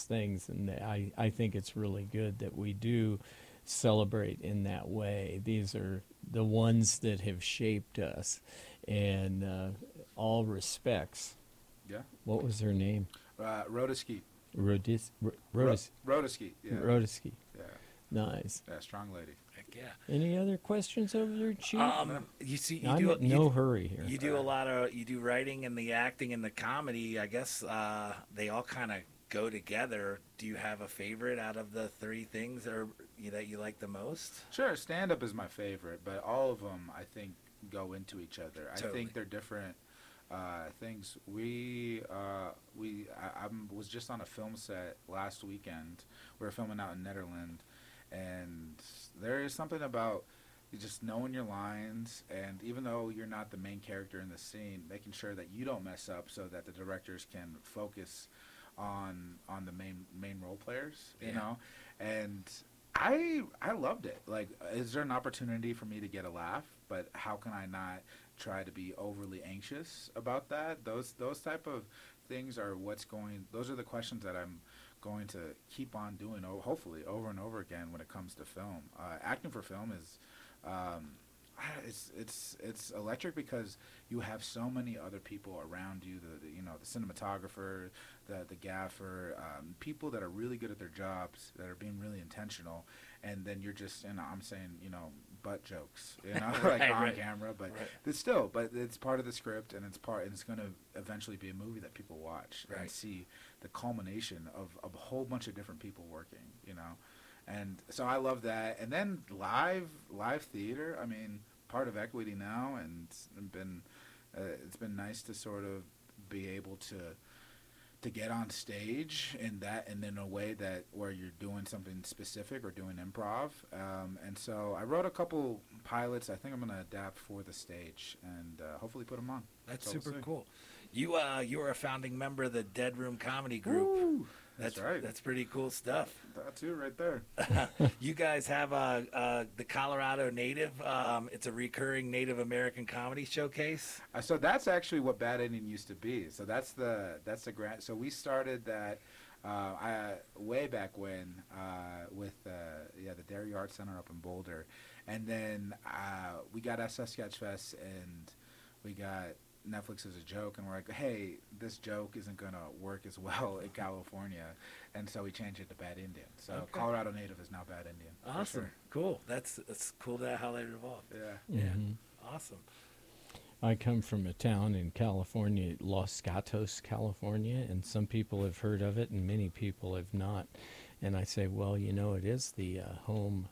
things, and I think it's really good that we do celebrate in that way. These are the ones that have shaped us, and all respects. Yeah. What was her name? Rodisky. Rodisky. Yeah. Rodisky. Yeah. Nice. Yeah, strong lady. Heck yeah. Any other questions over there, Chief? You see, you I'm do in no hurry here. You do a lot of writing and the acting and the comedy. I guess they all kind of go together. Do you have a favorite out of the three things that you like the most? Sure, stand-up is my favorite, but all of them, I think, go into each other. Totally. I think they're different things. I was just on a film set last weekend. We were filming out in Netherlands, and there is something about just knowing your lines, and even though you're not the main character in the scene, making sure that you don't mess up so that the directors can focus on the main role players, you know. And I loved it. Like, is there an opportunity for me to get a laugh? But how can I not try to be overly anxious about that? Those type of things are those are the questions that I'm going to keep on doing, hopefully over and over again when it comes to film. Acting for film is it's electric because you have so many other people around you, the cinematographer, the gaffer, people that are really good at their jobs, that are being really intentional, and then you're just, I'm saying, butt jokes, like on camera, but it's part of the script, and it's going to eventually be a movie that people watch and see the culmination of a whole bunch of different people working, and so I love that. And then live theater, I mean, part of Equity now, and it's been nice to sort of be able to get on stage in a way that where you're doing something specific or doing improv, and so I wrote a couple pilots. I think I'm going to adapt for the stage and hopefully put them on. That's super cool. You were a founding member of the Dead Room Comedy Group. Woo! That's right. That's pretty cool stuff. That's you right there. You guys have the Colorado Native. It's a recurring Native American comedy showcase. So that's actually what Bad Indian used to be. So that's the grant. So we started that way back when with the Dairy Art Center up in Boulder, and then we got SS Sketchfest, and we got Netflix as a joke, and we're like, hey, this joke isn't going to work as well in California, and so we changed it to Bad Indian. So Colorado Native is now Bad Indian. Awesome. Sure. Cool. That's cool how that evolved. Yeah. Awesome. I come from a town in California, Los Gatos, California, and some people have heard of it and many people have not. And I say, well, it is the home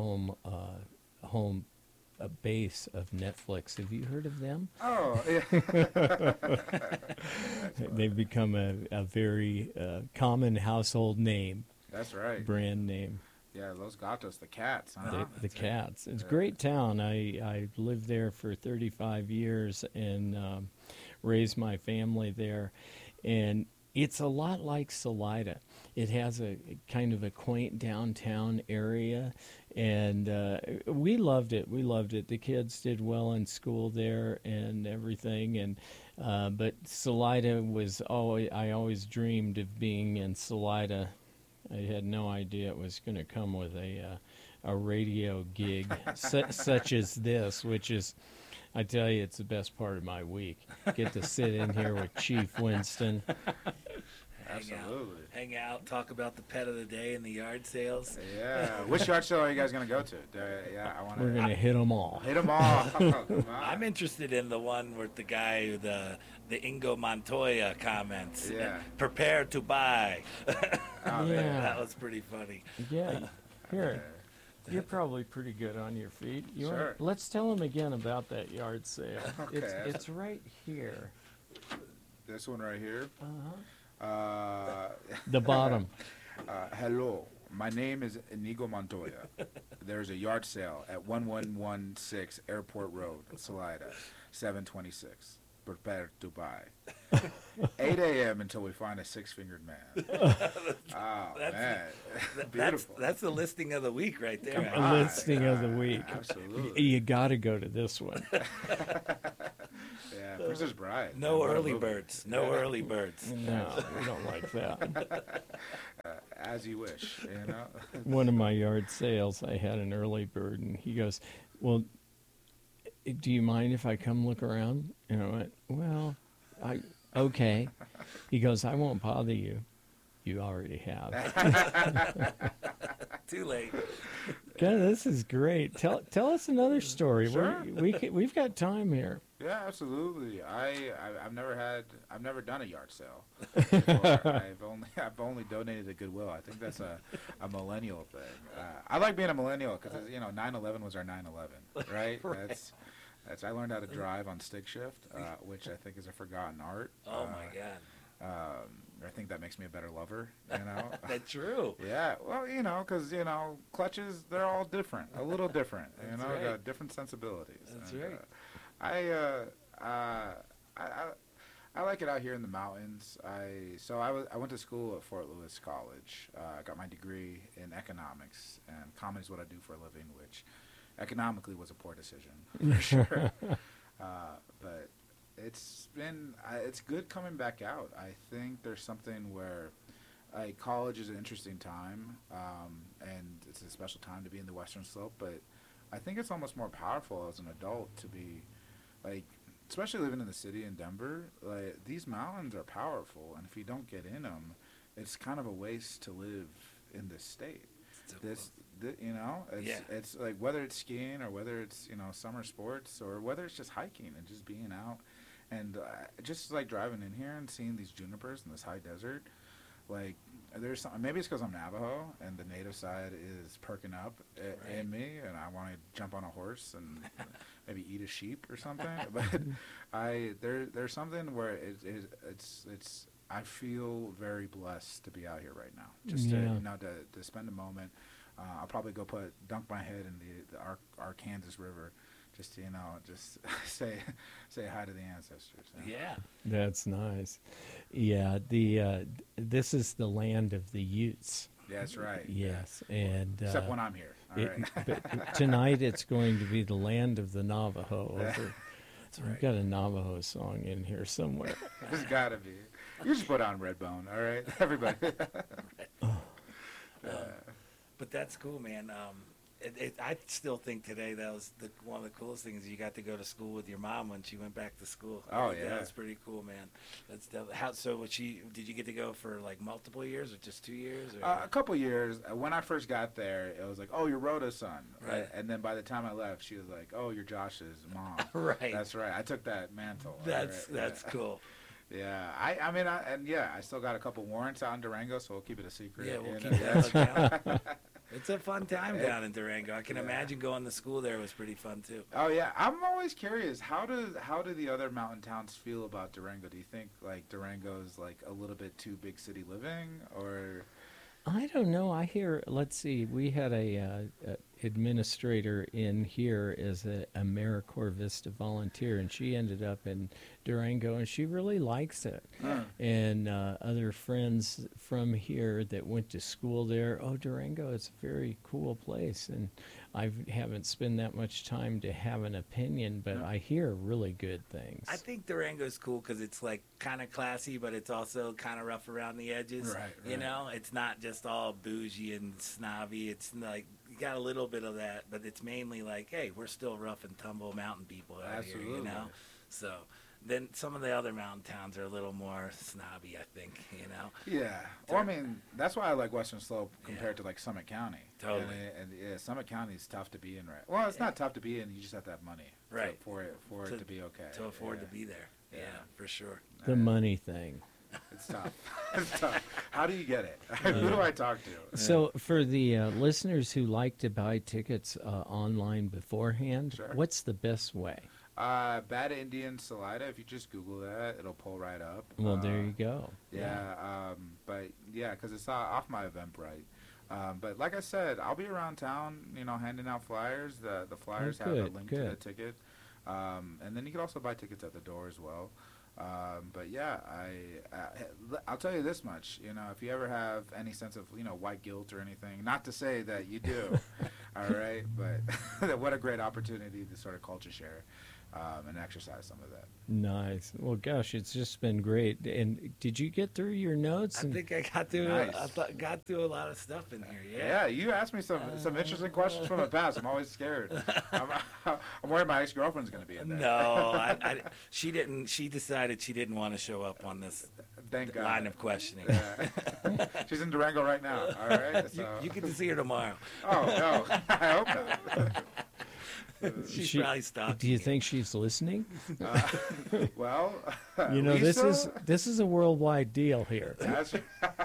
base of Netflix. Have you heard of them? Oh, yeah. They've become a very common household name. That's right. Brand name. Yeah, Los Gatos, the cats. Huh? The cats. It's a great town. I lived there for 35 years and raised my family there. And it's a lot like Salida. It has a kind of a quaint downtown area, and we loved it. The kids did well in school there and everything. And but Salida was I always dreamed of being in Salida. I had no idea it was going to come with a radio gig such as this, which is, I tell you, it's the best part of my week. Get to sit in here with Chief Winston. Absolutely. Hang out, talk about the pet of the day and the yard sales. Yeah. Which yard sale are you guys going to go to? We're going to hit them all. Hit them all. Come on. I'm interested in the one with the guy, the Ingo Montoya comments. Yeah. Prepare to buy. Oh, yeah. That was pretty funny. Yeah. Here. You're probably pretty good on your feet. Sure. Let's tell them again about that yard sale. Okay. It's right here. This one right here. The bottom. Hello, my name is Inigo Montoya. There's a yard sale at 1116 Airport Road, Salida, 726. Prepare to buy. 8 a.m. until we find a six-fingered man. Man. Beautiful. That's the listing of the week right there. A listing of the week. Absolutely. You got to go to this one. Yeah, Yeah, Princess Bride. No What a early movie. birds. No early birds. No, we don't like that. As you wish, you know. One of my yard sales, I had an early bird, and he goes, "Well, do you mind if I come look around?" And I went, "Well, okay." He goes, "I won't bother you. You already have." Too late. God, this is great. Tell us another story. Sure. We've got time here. Yeah, absolutely. I've never done a yard sale before. I've only donated to Goodwill. I think that's a millennial thing. I like being a millennial because 9/11 was our 9/11, right? Right. That's I learned how to drive on stick shift, which I think is a forgotten art. Oh my God. I think that makes me a better lover. You know. That's true. Yeah, well, because clutches, they're all different, a little different. That's Got right. different sensibilities. That's And, right. I like it out here in the mountains. I went to school at Fort Lewis College. I got my degree in economics, and comedy is what I do for a living, which economically was a poor decision for sure. But it's good coming back out. I think there's something where college is an interesting time, and it's a special time to be in the Western Slope, but I think it's almost more powerful as an adult to be, like, especially living in the city in Denver, like, these mountains are powerful, and if you don't get in them, it's kind of a waste to live in this state. It's it's like whether it's skiing or whether it's summer sports or whether it's just hiking and just being out and just like driving in here and seeing these junipers in this high desert, like maybe it's because I'm Navajo and the native side is perking up in me and I want to jump on a horse and maybe eat a sheep or something. But there's something where it's I feel very blessed to be out here right now. Just to spend a moment. I'll probably go dunk my head in the Arkansas River, just just say hi to the ancestors. Yeah. That's nice. Yeah, this is the land of the Utes. That's right. Yes, and except when I'm here. All right. but tonight it's going to be the land of the Navajo. That's We've right. got a Navajo song in here somewhere. There's gotta be. You just put on Redbone, all right, everybody. But that's cool, man. I still think today that was one of the coolest things. You got to go to school with your mom when she went back to school. Oh, That yeah. was pretty cool, man. Did you get to go for like multiple years or just 2 years? Or? A couple years. When I first got there, it was like, "Oh, you're Rhoda's son," Right. And then by the time I left, she was like, "Oh, you're Josh's mom." Right. That's right. I took that mantle. That's All right. cool. Yeah, I still got a couple warrants out in Durango, so we'll keep it a secret. Yeah, we'll you keep know? that down. It's a fun time down in Durango. I can imagine going to school there was pretty fun too. Oh yeah, I'm always curious. How do the other mountain towns feel about Durango? Do you think like Durango's like a little bit too big city living, or? I don't know. I hear. Let's see. We had a administrator in here as a AmeriCorps Vista volunteer, and she ended up in Durango, and she really likes it. And other friends from here that went to school there, Durango, it's a very cool place. And I haven't spent that much time to have an opinion, but I hear really good things. I think Durango's cool because it's like kind of classy, but it's also kind of rough around the edges. Right. You know, it's not just all bougie and snobby. It's like you got a little bit of that, but it's mainly like, hey, we're still rough and tumble mountain people out here, you know? So then some of the other mountain towns are a little more snobby, I think, you know? Yeah. Well, I mean, that's why I like Western Slope compared to like Summit County. Totally. And yeah, Summit County is tough to be in, right? Well, it's not tough to be in. You just have to have money, Right. for it to be okay. To afford to Yeah. be there. Yeah, Yeah. for sure. The money thing. It's tough. It's tough. How do you get it? Who do I talk to? So, for the listeners who like to buy tickets online beforehand, Sure. what's the best way? Bad Indian Salida. If you just Google that, it'll pull right up. Well, there you go. Yeah. But yeah, because it's off my Eventbrite. But like I said, I'll be around town, handing out flyers. The flyers have a good, link to the good. ticket. And then you can also buy tickets at the door as well. But yeah, I'll tell you this much, if you ever have any sense of, white guilt or anything, not to say that you do, all right, but what a great opportunity to sort of culture share. and exercise some of that. Nice. Well, gosh, it's just been great. And did you get through your notes? I think I got through. Nice. Got through a lot of stuff in here. Yeah, you asked me some interesting questions from the past. I'm always scared. I'm worried my ex-girlfriend's going to be in there. No, she didn't. She decided she didn't want to show up on this Thank God. line of questioning. Yeah. She's in Durango right now. All right. So. You get to see her tomorrow. Oh no, I hope not. She's probably stopped. Do you think she's listening? Well, You know, Lisa, this is a worldwide deal here. That's,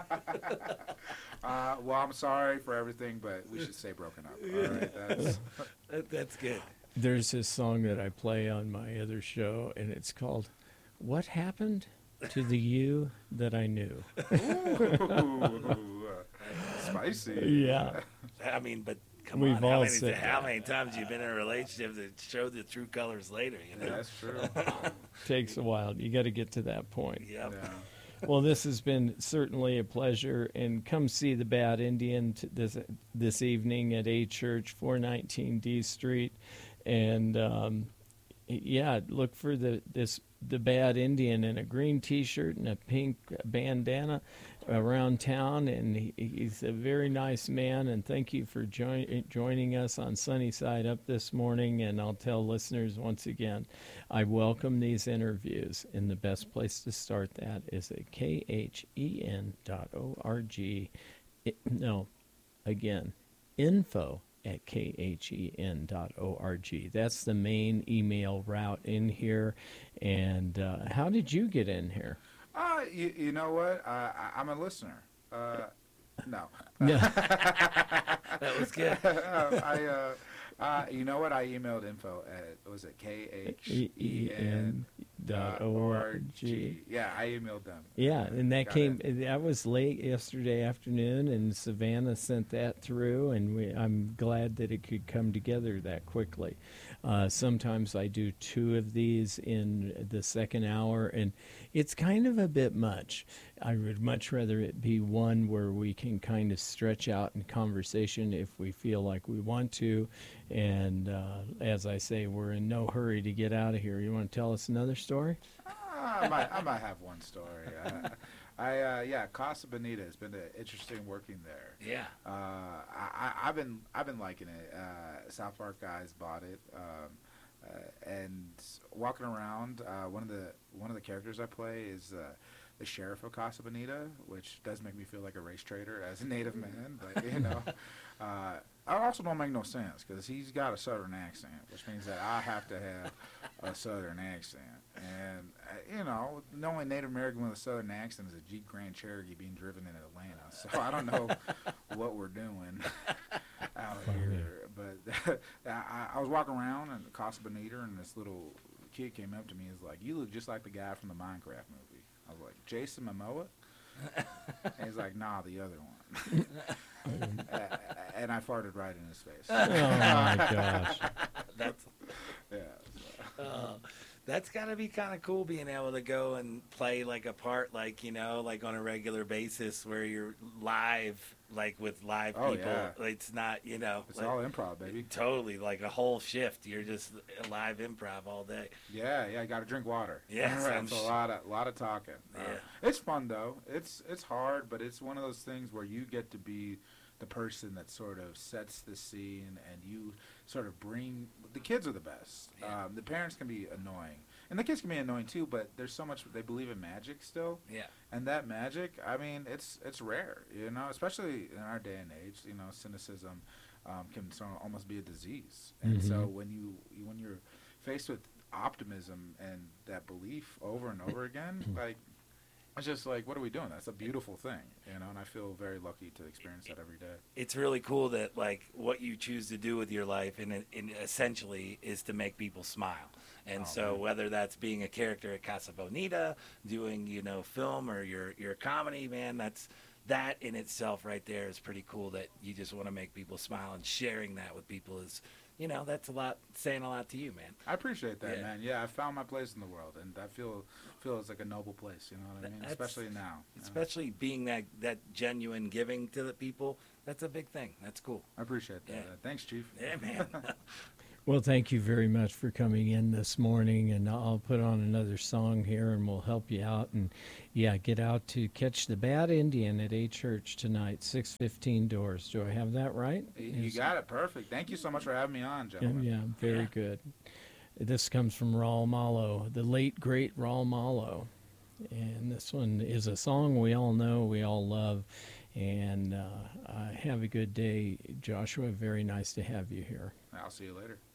well, I'm sorry for everything, but we should say broken up. All right, That's good. There's this song that I play on my other show, and it's called "What Happened to the You That I Knew." Ooh, spicy. Yeah. I mean, but come We've on, all how said many times you've been in a relationship that show the true colors later? You know. That's true. Takes a while. You got to get to that point. Yep. Yeah. Well, this has been certainly a pleasure, and come see the Bad Indian this evening at A Church, 419 D Street, and yeah, look for the Bad Indian in a green T-shirt and a pink bandana around town, and he's a very nice man. And thank you for joining us on Sunnyside Up this morning. And I'll tell listeners once again, I welcome these interviews, and the best place to start that is at khen.org. No, again, info@khen.org. That's the main email route in here. And how did you get in here? You know what? I'm a listener. No. That was good. You know what? I emailed info at, was it KHEN.org? Yeah, I emailed them. Yeah, and that Got that was late yesterday afternoon, and Savannah sent that through, and I'm glad that it could come together that quickly. Sometimes I do 2 of these in the second hour, and it's kind of a bit much. I would much rather it be one where we can kind of stretch out in conversation if we feel like we want to. And as I say, we're in no hurry to get out of here. You want to tell us another story? I might have one story. Yeah, Casa Bonita has been interesting working there. Yeah. I've been liking it. South Park guys bought it, and walking around, one of the characters I play is the sheriff of Casa Bonita, which does make me feel like a race traitor as a native man. But you know, I also don't make no sense because he's got a southern accent, which means that I have to have a southern accent. And you know, the only Native American with a southern accent is a Jeep Grand Cherokee being driven in Atlanta. So I don't know what we're doing out here. But I was walking around in Casa Bonita, and this little kid came up to me and was like, "You look just like the guy from the Minecraft movie." I was like, "Jason Momoa?" And he's like, "Nah, the other one." And I farted right in his face. Oh my gosh. That's Yeah. that's got to be kind of cool being able to go and play like a part, like, you know, like on a regular basis where you're live, like with live Oh, people. yeah. It's not, you know, It's like, all improv, baby. totally like a whole shift. You're just live improv all day. Yeah, you got to drink water. Yeah, It's a lot of talking. Yeah. It's fun though. It's hard, but it's one of those things where you get to be the person that sort of sets the scene, and you sort of bring. The kids are the best. Yeah. The parents can be annoying, and the kids can be annoying too. But there's so much they believe in magic still. Yeah. And that magic, I mean, it's rare, you know, especially in our day and age. You know, cynicism can sort of almost be a disease. And so when you're faced with optimism and that belief over and over again, like, it's just like, what are we doing? That's a beautiful thing, you know, and I feel very lucky to experience that every day. It's really cool that like what you choose to do with your life and essentially is to make people smile. And so man. whether that's being a character at Casa Bonita, doing, you know, film or your comedy, man, that in itself right there is pretty cool that you just want to make people smile, and sharing that with people is, you know, that's saying a lot to you, man. I appreciate that, Yeah. man. Yeah, I found my place in the world, and I feel it's like a noble place, you know what I mean? That's- Especially now. you know? Especially being that genuine giving to the people, that's a big thing. That's cool. I appreciate that. Yeah. Thanks, Chief. Yeah, man. Well, thank you very much for coming in this morning, and I'll put on another song here, and we'll help you out. And yeah, get out to catch the Bad Indian at A Church tonight, 6:15 doors. Do I have that right? You got it perfect. Thank you so much for having me on, gentlemen. Yeah, very good. This comes from Raul Malo, the late great Raul Malo, and this one is a song we all know, we all love. And have a good day, Joshua. Very nice to have you here. I'll see you later.